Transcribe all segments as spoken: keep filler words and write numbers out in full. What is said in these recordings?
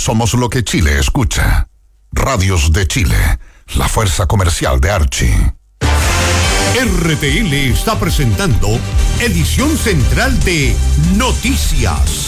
Somos lo que Chile escucha. Radios de Chile, la fuerza comercial de Archie. R T L está presentando edición central de Noticias.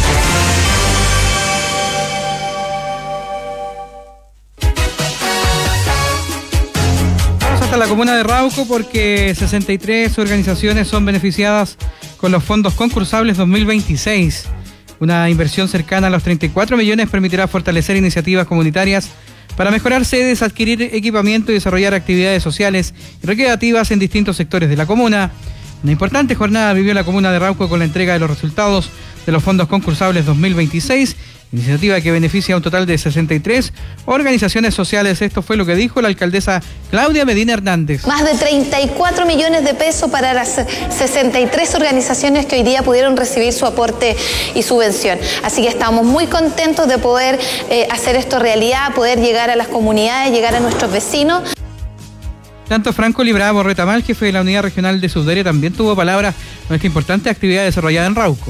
Vamos hasta la comuna de Rauco porque sesenta y tres organizaciones son beneficiadas con los fondos concursables dos mil veintiséis. Una inversión cercana a los treinta y cuatro millones permitirá fortalecer iniciativas comunitarias para mejorar sedes, adquirir equipamiento y desarrollar actividades sociales y recreativas en distintos sectores de la comuna. Una importante jornada vivió la comuna de Rauco con la entrega de los resultados de los fondos concursables dos mil veintiséis, iniciativa que beneficia a un total de sesenta y tres organizaciones sociales. Esto fue lo que dijo la alcaldesa Claudia Medina Hernández. Más de treinta y cuatro millones de pesos para las sesenta y tres organizaciones que hoy día pudieron recibir su aporte y subvención. Así que estamos muy contentos de poder eh, hacer esto realidad, poder llegar a las comunidades, llegar a nuestros vecinos. Tanto Franco Librado Retamal, jefe de la unidad regional de Subdere, también tuvo palabras con esta importante actividad desarrollada en Rauco.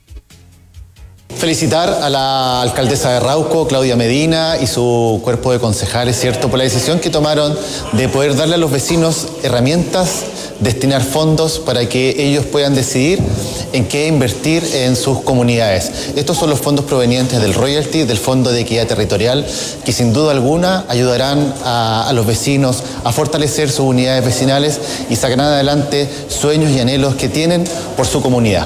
Felicitar a la alcaldesa de Rauco, Claudia Medina, y su cuerpo de concejales, ¿cierto?, por la decisión que tomaron de poder darle a los vecinos herramientas, destinar fondos para que ellos puedan decidir en qué invertir en sus comunidades. Estos son los fondos provenientes del royalty, del Fondo de Equidad Territorial, que sin duda alguna ayudarán a, a los vecinos a fortalecer sus unidades vecinales y sacarán adelante sueños y anhelos que tienen por su comunidad.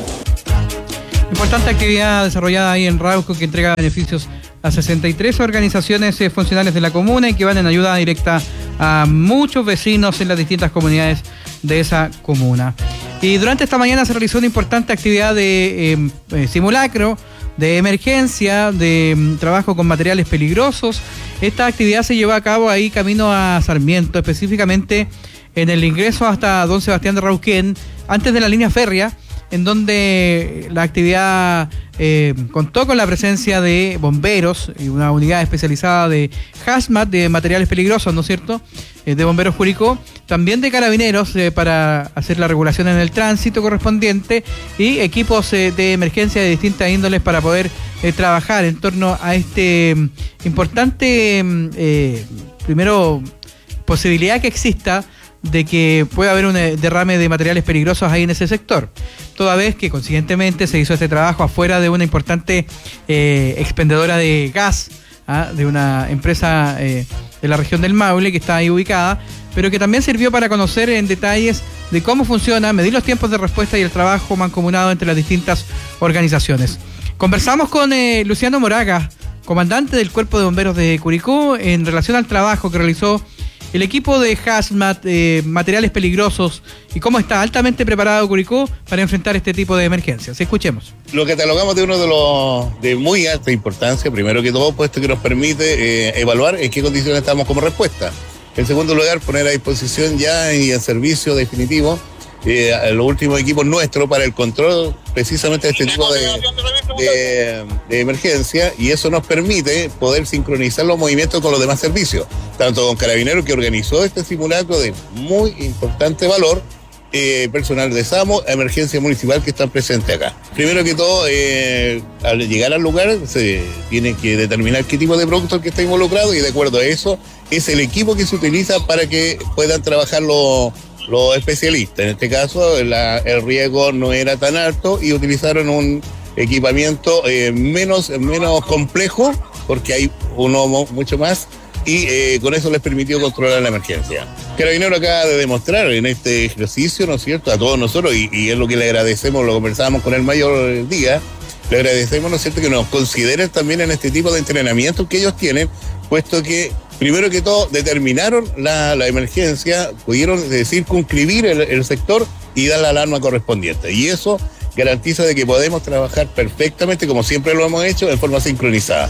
Importante actividad desarrollada ahí en Rauco que entrega beneficios a sesenta y tres organizaciones eh, funcionales de la comuna y que van en ayuda directa a muchos vecinos en las distintas comunidades de esa comuna. Y durante esta mañana se realizó una importante actividad de eh, eh, simulacro, de emergencia, de um, trabajo con materiales peligrosos. Esta actividad se llevó a cabo ahí camino a Sarmiento, específicamente en el ingreso hasta Don Sebastián de Rauquén, antes de la línea férrea, en donde la actividad eh, contó con la presencia de bomberos y una unidad especializada de hazmat, de materiales peligrosos, ¿no es cierto?, eh, de Bomberos Curicó, también de carabineros eh, para hacer la regulación en el tránsito correspondiente y equipos eh, de emergencia de distintas índoles para poder eh, trabajar en torno a este um, importante, eh, primero, posibilidad que exista de que pueda haber un derrame de materiales peligrosos ahí en ese sector, toda vez que consiguientemente se hizo este trabajo afuera de una importante eh, expendedora de gas, ¿ah? de una empresa eh, de la región del Maule que está ahí ubicada, pero que también sirvió para conocer en detalles de cómo funciona, medir los tiempos de respuesta y el trabajo mancomunado entre las distintas organizaciones. Conversamos con eh, Luciano Moraga, comandante del Cuerpo de Bomberos de Curicó, en relación al trabajo que realizó el equipo de hazmat, eh, materiales peligrosos, y cómo está altamente preparado Curicó para enfrentar este tipo de emergencias. Escuchemos. Lo catalogamos de uno de los de muy alta importancia, primero que todo, puesto que nos permite eh, evaluar en qué condiciones estamos como respuesta. En segundo lugar, poner a disposición ya y en servicio definitivo eh, a los últimos equipos nuestros para el control precisamente de este tipo de, de, de emergencia, y eso nos permite poder sincronizar los movimientos con los demás servicios, tanto con Carabineros, que organizó este simulacro de muy importante valor, eh, personal de SAMO, emergencia municipal que están presentes acá. Primero que todo, eh, al llegar al lugar se tiene que determinar qué tipo de producto que está involucrado, y de acuerdo a eso es el equipo que se utiliza para que puedan trabajar los los especialistas. En este caso la, el riesgo no era tan alto y utilizaron un equipamiento eh, menos, menos complejo, porque hay uno mucho más, y eh, con eso les permitió controlar la emergencia. Carabinero acaba de demostrar en este ejercicio, ¿no es cierto?, a todos nosotros, y, y es lo que le agradecemos, lo conversábamos con el mayor día, le agradecemos, ¿no es cierto?, que nos consideren también en este tipo de entrenamientos que ellos tienen, puesto que primero que todo determinaron la, la emergencia, pudieron eh, circunscribir el, el sector y dar la alarma correspondiente, y eso garantiza de que podemos trabajar perfectamente, como siempre lo hemos hecho, en forma sincronizada.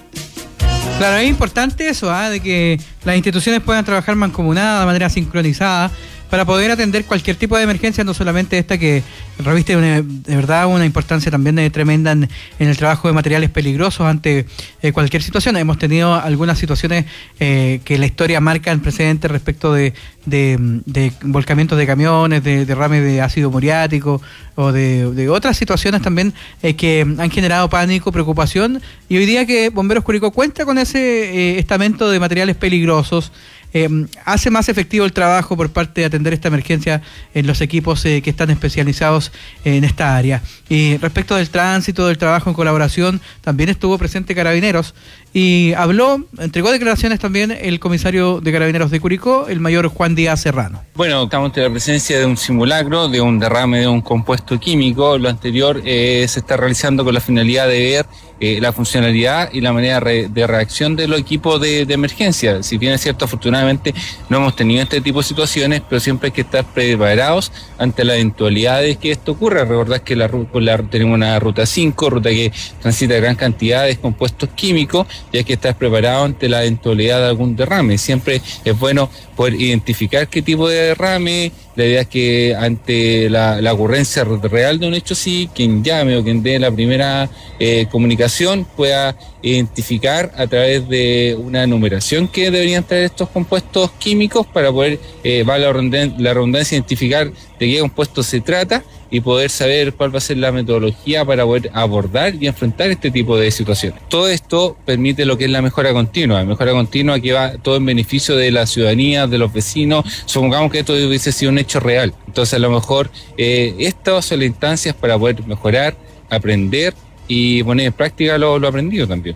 Claro, es importante eso, ¿eh? de que las instituciones puedan trabajar mancomunadas, de manera sincronizada, para poder atender cualquier tipo de emergencia, no solamente esta que reviste una, de verdad una importancia también eh, tremenda en, en el trabajo de materiales peligrosos ante eh, cualquier situación. Hemos tenido algunas situaciones eh, que la historia marca en precedentes respecto de, de, de volcamientos de camiones, de derrame de ácido muriático o de, de otras situaciones también eh, que han generado pánico, preocupación, y hoy día que Bomberos Curicó cuenta con ese eh, estamento de materiales peligrosos, Eh, hace más efectivo el trabajo por parte de atender esta emergencia en los equipos eh, que están especializados en esta área. Y respecto del tránsito, del trabajo en colaboración, también estuvo presente Carabineros y habló, entregó declaraciones también el comisario de Carabineros de Curicó, el mayor Juan Díaz Serrano. Bueno, estamos ante la presencia de un simulacro, de un derrame de un compuesto químico. Lo anterior eh, se está realizando con la finalidad de ver eh, la funcionalidad y la manera re, de reacción de los equipos de, de emergencia. Si bien es cierto, afortunadamente no hemos tenido este tipo de situaciones, pero siempre hay que estar preparados ante las eventualidades que esto ocurra. Recordad que la, la, tenemos una ruta cinco, ruta que transita gran cantidad de compuestos químicos, y hay que estar preparado ante la eventualidad de algún derrame. Siempre es bueno poder identificar qué tipo de derrame. La idea es que ante la, la ocurrencia real de un hecho así, quien llame o quien dé la primera eh, comunicación pueda identificar a través de una numeración que deberían traer estos compuestos químicos para poder, eh, va la redundancia, identificar de qué compuesto se trata y poder saber cuál va a ser la metodología para poder abordar y enfrentar este tipo de situaciones. Todo esto permite lo que es la mejora continua, la mejora continua que va todo en beneficio de la ciudadanía, de los vecinos. Supongamos que esto hubiese sido un hecho real. Entonces a lo mejor eh, estas son las instancias para poder mejorar, aprender y poner en práctica lo, lo aprendido también.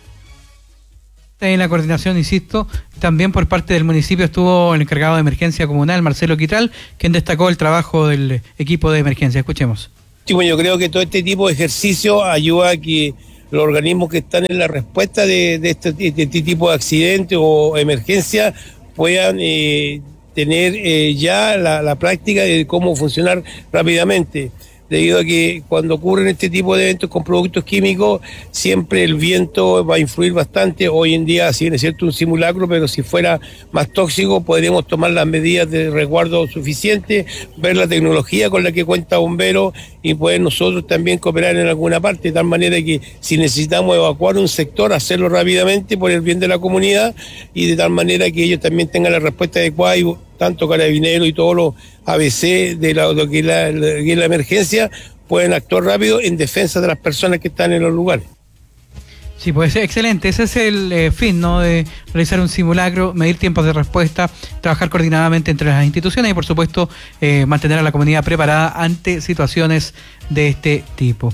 En la coordinación, insisto, también por parte del municipio estuvo el encargado de emergencia comunal, Marcelo Quitral, quien destacó el trabajo del equipo de emergencia. Escuchemos. Sí, bueno, yo creo que todo este tipo de ejercicio ayuda a que los organismos que están en la respuesta de, de, este, de este tipo de accidente o emergencia puedan eh, tener eh, ya la, la práctica de cómo funcionar rápidamente. Debido a que cuando ocurren este tipo de eventos con productos químicos, siempre el viento va a influir bastante. Hoy en día, si bien es cierto un simulacro, pero si fuera más tóxico, podríamos tomar las medidas de resguardo suficientes, ver la tecnología con la que cuenta Bomberos y poder nosotros también cooperar en alguna parte, de tal manera que si necesitamos evacuar un sector, hacerlo rápidamente por el bien de la comunidad y de tal manera que ellos también tengan la respuesta adecuada y tanto Carabineros y todos los A B C de la, de la, de la emergencia pueden actuar rápido en defensa de las personas que están en los lugares. Sí, pues excelente. Ese es el eh, fin, ¿no? De realizar un simulacro, medir tiempos de respuesta, trabajar coordinadamente entre las instituciones y, por supuesto, eh, mantener a la comunidad preparada ante situaciones de este tipo.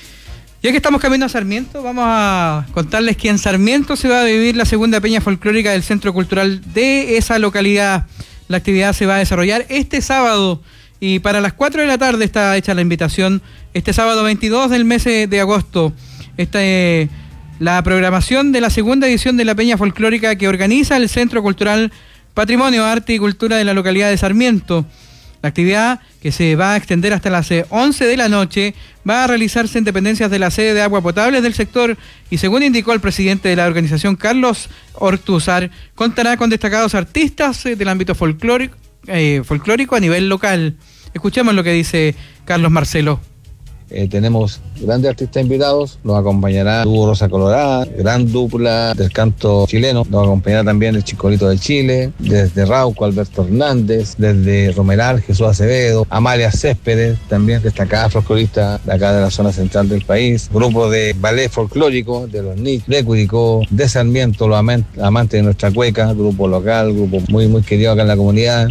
Ya que estamos camino a Sarmiento, vamos a contarles que en Sarmiento se va a vivir la segunda peña folclórica del Centro Cultural de esa localidad. La actividad se va a desarrollar este sábado y para las cuatro de la tarde está hecha la invitación. Este sábado veintidós del mes de agosto. Esta es la programación de la segunda edición de la peña folclórica que organiza el Centro Cultural Patrimonio, Arte y Cultura de la localidad de Sarmiento. La actividad, que se va a extender hasta las once de la noche, va a realizarse en dependencias de la sede de agua potable del sector y, según indicó el presidente de la organización, Carlos Ortúzar, contará con destacados artistas del ámbito folclórico, eh, folclórico a nivel local. Escuchemos lo que dice Carlos Marcelo. Eh, tenemos grandes artistas invitados, nos acompañará Dúo Rosa Colorada, gran dupla del canto chileno, nos acompañará también el Chicolito de Chile, desde Rauco Alberto Hernández, desde Romeral Jesús Acevedo, Amalia Céspedes, también destacada folclorista de acá de la zona central del país, grupo de ballet folclórico de los N I C, de Curicó, de Sarmiento, los amantes de nuestra cueca, grupo local, grupo muy muy querido acá en la comunidad.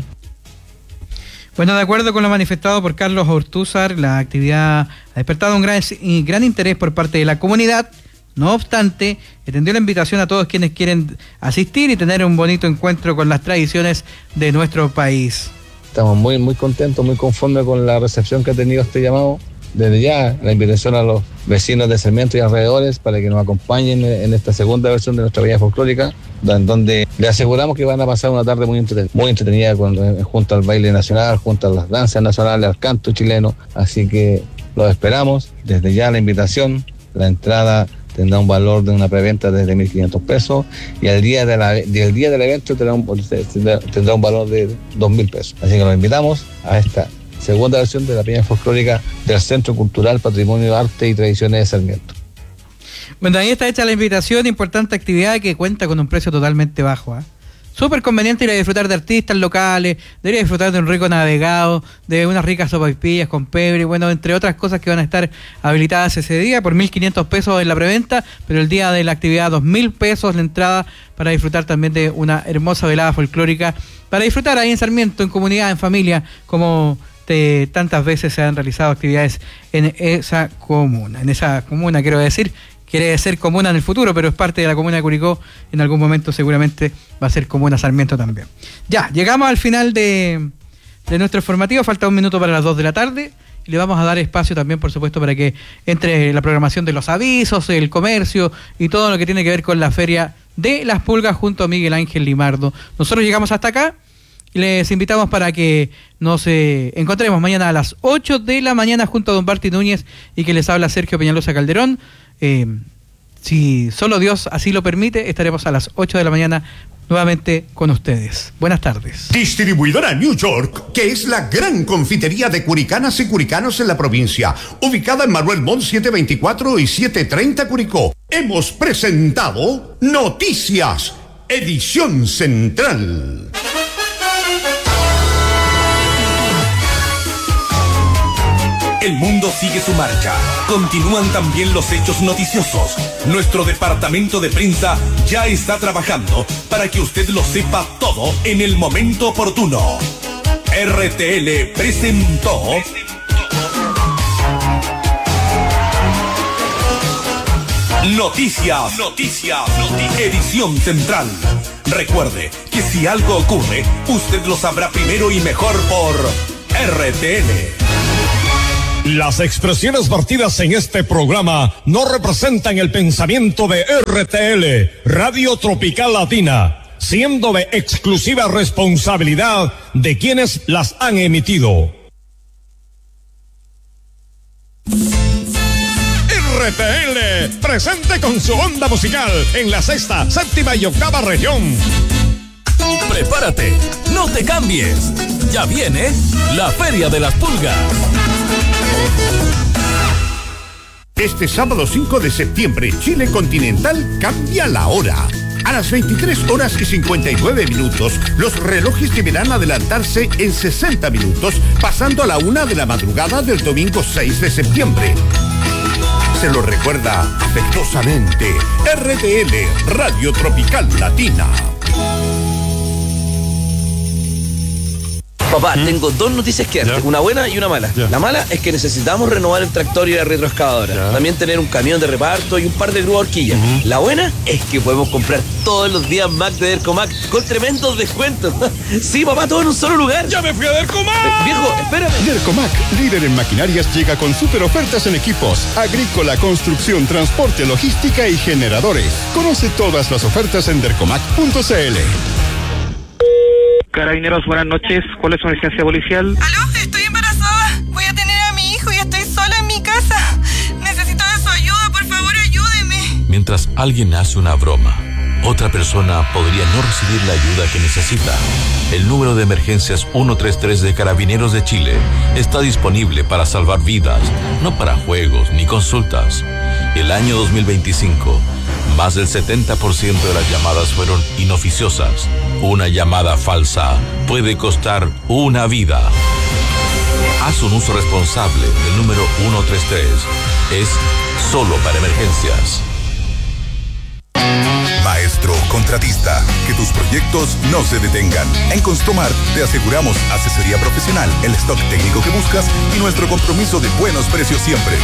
Bueno, de acuerdo con lo manifestado por Carlos Ortúzar, la actividad ha despertado un gran, gran interés por parte de la comunidad. No obstante, extendió la invitación a todos quienes quieren asistir y tener un bonito encuentro con las tradiciones de nuestro país. Estamos muy, muy contentos, muy conformes con la recepción que ha tenido este llamado. Desde ya, la invitación a los vecinos de Sarmiento y alrededores para que nos acompañen en esta segunda versión de nuestra peña folclórica, donde le aseguramos que van a pasar una tarde muy entretenida, muy entretenida con, junto al baile nacional, junto a las danzas nacionales, al canto chileno. Así que los esperamos. Desde ya la invitación, la entrada tendrá un valor de una preventa desde mil quinientos pesos y al día, de la, del día del evento tendrá un, tendrá un valor de dos mil pesos. Así que los invitamos a esta segunda versión de la peña folclórica del Centro Cultural Patrimonio, Arte y Tradiciones de Sarmiento. Bueno, ahí está hecha la invitación, importante actividad que cuenta con un precio totalmente bajo, ¿eh? Súper conveniente ir a disfrutar de artistas locales, de ir a disfrutar de un rico navegado, de unas ricas sopaipillas con pebre, bueno, entre otras cosas que van a estar habilitadas ese día por mil quinientos pesos en la preventa, pero el día de la actividad dos mil pesos la entrada para disfrutar también de una hermosa velada folclórica, para disfrutar ahí en Sarmiento, en comunidad, en familia, como de tantas veces se han realizado actividades en esa comuna, en esa comuna quiero decir. Quiere ser comuna en el futuro, pero es parte de la comuna de Curicó. En algún momento seguramente va a ser comuna Sarmiento también. Ya, llegamos al final de, de nuestro informativo. Falta un minuto para las dos de la tarde. Y le vamos a dar espacio también, por supuesto, para que entre la programación de los avisos, el comercio y todo lo que tiene que ver con la Feria de las Pulgas junto a Miguel Ángel Limardo. Nosotros llegamos hasta acá y les invitamos para que nos eh, encontremos mañana a las ocho de la mañana junto a don Barty Núñez y que les habla Sergio Peñalosa Calderón. Eh, si solo Dios así lo permite, estaremos a las ocho de la mañana nuevamente con ustedes. Buenas tardes. Distribuidora New York, que es la gran confitería de curicanas y curicanos en la provincia, ubicada en Manuel Montt setecientos veinticuatro y setecientos treinta Curicó. Hemos presentado Noticias, edición central. El mundo sigue su marcha. Continúan también los hechos noticiosos. Nuestro departamento de prensa ya está trabajando para que usted lo sepa todo en el momento oportuno. R T L presentó Noticias, Noticias, Noticias, edición central. Recuerde que si algo ocurre, usted lo sabrá primero y mejor por R T L. Las expresiones vertidas en este programa no representan el pensamiento de R T L, Radio Tropical Latina, siendo de exclusiva responsabilidad de quienes las han emitido. R T L, presente con su onda musical en la sexta, séptima y octava región. Prepárate, no te cambies. Ya viene la Feria de las Pulgas. Este sábado cinco de septiembre, Chile Continental cambia la hora. A las veintitrés horas y cincuenta y nueve minutos, los relojes deberán adelantarse en sesenta minutos, pasando a la una de la madrugada del domingo seis de septiembre. Se lo recuerda afectuosamente R T L, Radio Tropical Latina. Papá, ¿Mm? tengo dos noticias que darte, una buena y una mala. Ya. La mala es que necesitamos renovar el tractor y la retroexcavadora. Ya. También tener un camión de reparto y un par de grúas horquillas. Uh-huh. La buena es que podemos comprar todos los días Mac de Dercomac con tremendos descuentos. Sí, papá, todo en un solo lugar. ¡Ya me fui a Dercomac! Eh, viejo, espérame. Dercomac, líder en maquinarias, llega con super ofertas en equipos agrícola, construcción, transporte, logística y generadores. Conoce todas las ofertas en dercomac punto c l. Carabineros, buenas noches. ¿Cuál es su emergencia policial? Aló, estoy embarazada. Voy a tener a mi hijo y estoy sola en mi casa. Necesito de su ayuda, por favor, ayúdeme. Mientras alguien hace una broma, otra persona podría no recibir la ayuda que necesita. El número de emergencias ciento treinta y tres de Carabineros de Chile está disponible para salvar vidas, no para juegos ni consultas. El año dos mil veinticinco, más del setenta por ciento de las llamadas fueron inoficiosas. Una llamada falsa puede costar una vida. Haz un uso responsable del número ciento treinta y tres. Es solo para emergencias. Maestro contratista, que tus proyectos no se detengan. En Construmart te aseguramos asesoría profesional, el stock técnico que buscas y nuestro compromiso de buenos precios siempre.